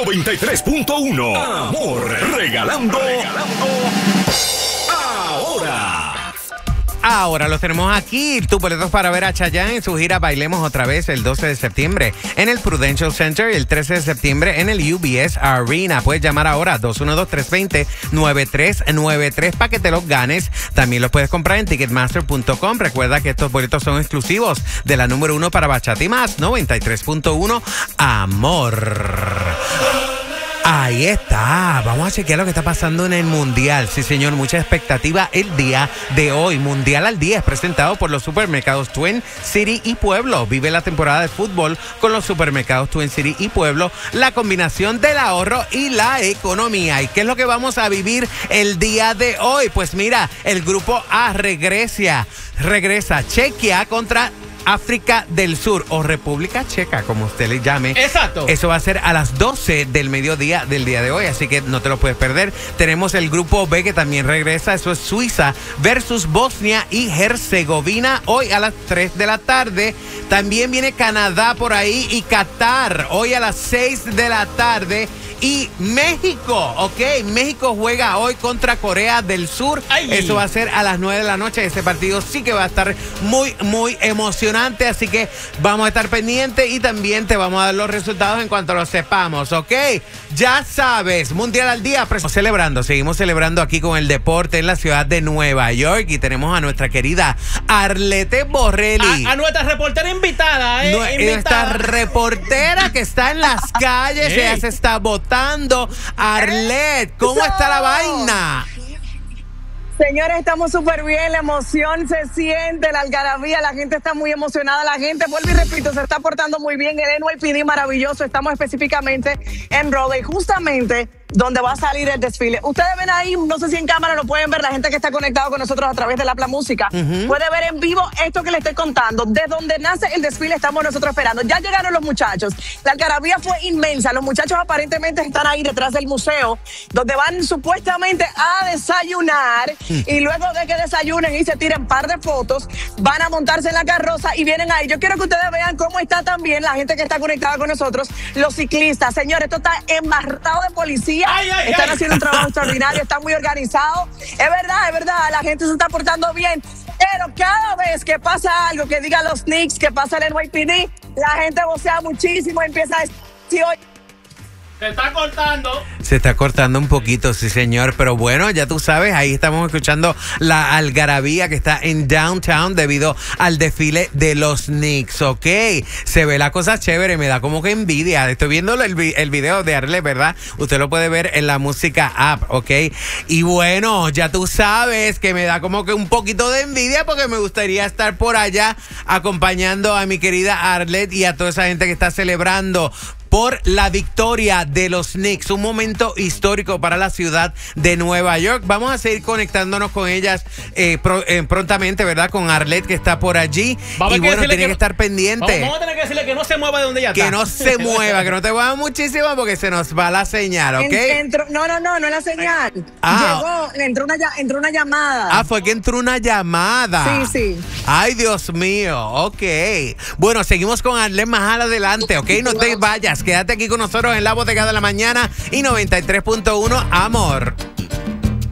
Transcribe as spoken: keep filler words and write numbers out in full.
noventa y tres punto uno. Amor, regalando, regalando ahora. Ahora los tenemos aquí, tus boletos para ver a Chayanne en su gira Bailemos Otra Vez el doce de septiembre en el Prudential Center y el trece de septiembre en el U B S Arena. Puedes llamar ahora dos uno dos, tres dos cero, nueve tres nueve tres para que te los ganes. También los puedes comprar en ticketmaster punto com. Recuerda que estos boletos son exclusivos de la número uno para Bachata y Más, noventa y tres punto uno, Amor. Ahí está, vamos a chequear lo que está pasando en el Mundial. Sí, señor, mucha expectativa el día de hoy. Mundial al Día es presentado por los supermercados Twin City y Pueblo. Vive la temporada de fútbol con los supermercados Twin City y Pueblo, la combinación del ahorro y la economía. ¿Y qué es lo que vamos a vivir el día de hoy? Pues mira, el grupo A regresa, regresa Chequia contra África del Sur o República Checa, como usted le llame. Exacto. Eso va a ser a las doce del mediodía del día de hoy, así que no te lo puedes perder. Tenemos el grupo B que también regresa, eso es Suiza versus Bosnia y Herzegovina, hoy a las tres de la tarde. También viene Canadá por ahí y Qatar, hoy a las seis de la tarde. Y México, ok, México juega hoy contra Corea del Sur. Ay. Eso va a ser a las nueve de la noche. Ese partido sí que va a estar muy, muy emocionante. Así que vamos a estar pendientes y también te vamos a dar los resultados en cuanto los sepamos, ok. Ya sabes, Mundial al Día. Celebrando, seguimos celebrando aquí con el deporte en la ciudad de Nueva York. Y tenemos a nuestra querida Arlette Borrelli. A, a nuestra reportera invitada, ¿eh? No, invitada. Esta reportera que está en las calles, ella se está votando. Arlette, ¿cómo está la vaina? Señores, estamos súper bien, la emoción se siente, la algarabía, la gente está muy emocionada, la gente, vuelvo y repito, se está portando muy bien, el N Y P D maravilloso, estamos específicamente en Broadway, justamente donde va a salir el desfile. Ustedes ven ahí, no sé si en cámara lo pueden ver, la gente que está conectado con nosotros a través de la Pla Música, uh-huh. puede ver en vivo esto que les estoy contando, de donde nace el desfile estamos nosotros esperando. Ya llegaron los muchachos, la algarabía fue inmensa, los muchachos aparentemente están ahí detrás del museo, donde van supuestamente a desayunar, uh-huh. y luego de que desayunen y se tiren un par de fotos, van a montarse en la carroza y vienen ahí. Yo quiero que ustedes vean cómo está también la gente que está conectada con nosotros, los ciclistas. Señores, esto está embarrado de policía. Ay, ay, están ay. haciendo un trabajo extraordinario, están muy organizados. Es verdad, es verdad, la gente se está portando bien. Pero cada vez que pasa algo, que diga los Knicks, que pasa el N Y P D, la gente vocea muchísimo y empieza a decir, hoy se está cortando. Se está cortando un poquito, sí, señor. Pero bueno, ya tú sabes, ahí estamos escuchando la algarabía que está en Downtown debido al desfile de los Knicks, ¿ok? Se ve la cosa chévere, me da como que envidia. Estoy viendo el, el video de Arlette, ¿verdad? Usted lo puede ver en la música app, ¿ok? Y bueno, ya tú sabes que me da como que un poquito de envidia porque me gustaría estar por allá acompañando a mi querida Arlette y a toda esa gente que está celebrando por la victoria de los Knicks. Un momento histórico para la ciudad de Nueva York. Vamos a seguir conectándonos con ellas eh, pro, eh, prontamente, ¿verdad? Con Arlette, que está por allí. Vamos y bueno, tiene que, que estar pendiente. Vamos, vamos a tener que decirle que no se mueva de donde ella está. Que no se mueva, que no te mueva muchísimo porque se nos va la señal, ¿ok? Entró, no, no, no, no es la señal. Ah. Llegó, entró una, entró una llamada. Ah, fue que entró una llamada. Sí, sí. Ay, Dios mío, ok. Bueno, seguimos con Arlette más adelante, ¿ok? No te vayas. Quédate aquí con nosotros en La Bodega de la Mañana y noventa y tres punto uno Amor.